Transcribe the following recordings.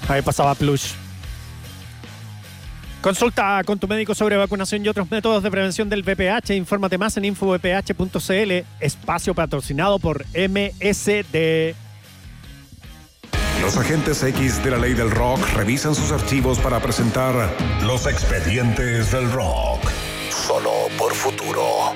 Ahí pasaba Plush. Consulta con tu médico sobre vacunación y otros métodos de prevención del VPH. Infórmate más en infovph.cl. Espacio patrocinado por MSD. Los agentes X de la ley del rock revisan sus archivos para presentar Los Expedientes del Rock. Solo por Futuro.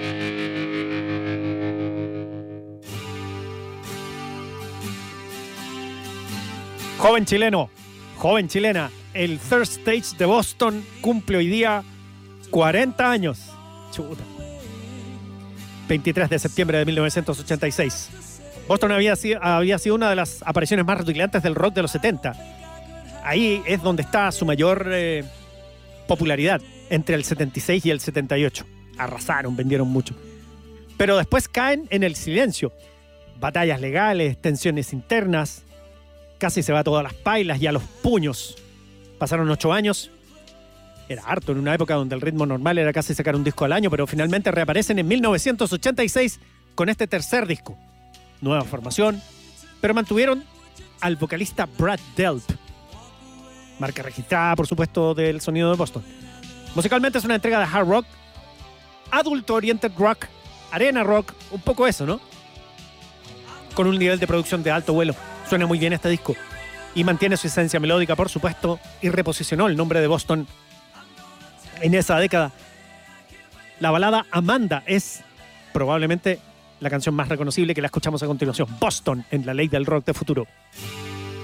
Joven chileno, joven chilena, el Third Stage de Boston cumple hoy día 40 años. Chuta. 23 de septiembre de 1986. Boston había sido una de las apariciones más rutilantes del rock de los 70. Ahí es donde está su mayor popularidad, entre el 76 y el 78. Arrasaron, vendieron mucho. Pero después caen en el silencio. Batallas legales, tensiones internas. Casi se va a todas las pailas y a los puños. Pasaron 8 años. Era harto en una época donde el ritmo normal era casi sacar un disco al año, pero finalmente reaparecen en 1986 con este tercer disco. Nueva formación, pero mantuvieron al vocalista Brad Delp. Marca registrada, por supuesto, del sonido de Boston. Musicalmente es una entrega de hard rock, adult-oriented rock, arena rock, un poco eso, ¿no? Con un nivel de producción de alto vuelo. Suena muy bien este disco y mantiene su esencia melódica, por supuesto, y reposicionó el nombre de Boston en esa década. La balada Amanda es probablemente la canción más reconocible que la escuchamos a continuación. Boston en la ley del rock de futuro.